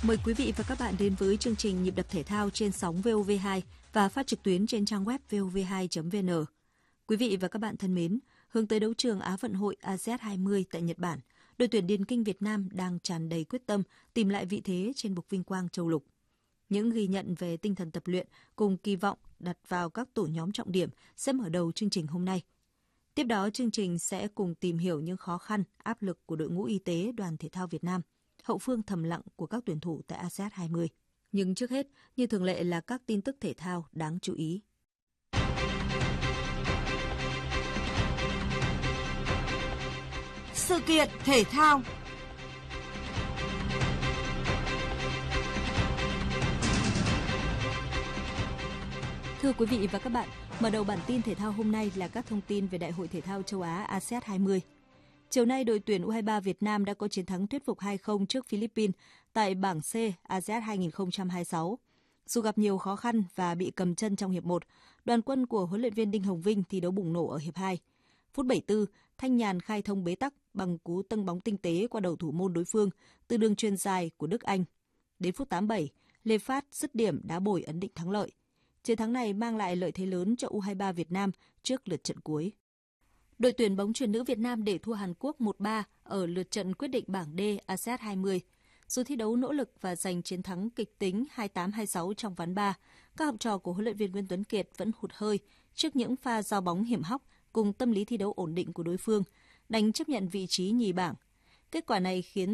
Mời quý vị và các bạn đến với chương trình Nhịp đập thể thao trên sóng VOV2 và phát trực tuyến trên trang web vov2.vn. Quý vị và các bạn thân mến, hướng tới đấu trường Á vận hội ASEAN 20 tại Nhật Bản, đội tuyển điền kinh Việt Nam đang tràn đầy quyết tâm tìm lại vị thế trên bục vinh quang châu lục. Những ghi nhận về tinh thần tập luyện cùng kỳ vọng đặt vào các tổ nhóm trọng điểm sẽ mở đầu chương trình hôm nay. Tiếp đó, chương trình sẽ cùng tìm hiểu những khó khăn, áp lực của đội ngũ y tế đoàn thể thao Việt Nam, hậu phương thầm lặng của các tuyển thủ tại ASEAN 20. Nhưng trước hết, như thường lệ là các tin tức thể thao đáng chú ý. Sự kiện thể thao. Thưa quý vị và các bạn, mở đầu bản tin thể thao hôm nay là các thông tin về Đại hội Thể thao châu Á ASEAN 20. Chiều nay, đội tuyển U23 Việt Nam đã có chiến thắng thuyết phục 2-0 trước Philippines tại bảng C ASEAN 2026. Dù gặp nhiều khó khăn và bị cầm chân trong hiệp 1, đoàn quân của huấn luyện viên Đinh Hồng Vinh thi đấu bùng nổ ở hiệp 2. Phút 74, Thanh Nhàn khai thông bế tắc bằng cú tâng bóng tinh tế qua đầu thủ môn đối phương từ đường chuyền dài của Đức Anh. Đến phút 87, Lê Phát dứt điểm đá bồi ấn định thắng lợi. Chiến thắng này mang lại lợi thế lớn cho U23 Việt Nam trước lượt trận cuối. Đội tuyển bóng chuyền nữ Việt Nam để thua Hàn Quốc 1-3 ở lượt trận quyết định bảng D ASEAN 20. Dù thi đấu nỗ lực và giành chiến thắng kịch tính 28-26 trong ván 3, các học trò của huấn luyện viên Nguyễn Tuấn Kiệt vẫn hụt hơi trước những pha giao bóng hiểm hóc cùng tâm lý thi đấu ổn định của đối phương, đành chấp nhận vị trí nhì bảng. Kết quả này khiến